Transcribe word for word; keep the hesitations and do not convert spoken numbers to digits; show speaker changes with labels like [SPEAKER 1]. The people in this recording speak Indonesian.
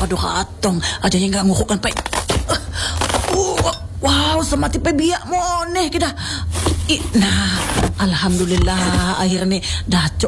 [SPEAKER 1] aduh katong. Aja yang gak ngukukan pa. Uh, wow, semati pa biya mo. Neh, kita. Nah, alhamdulillah akhirnya daco